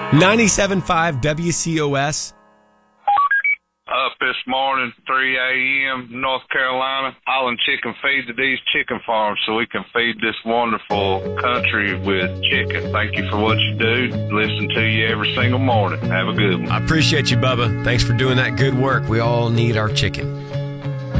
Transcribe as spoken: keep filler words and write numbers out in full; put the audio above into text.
ninety-seven point five W C O S. Up this morning, three a.m., North Carolina, hauling chicken feed to these chicken farms so we can feed this wonderful country with chicken. Thank you for what you do. Listen to you every single morning. Have a good one. I appreciate you, Bubba. Thanks for doing that good work. We all need our chicken.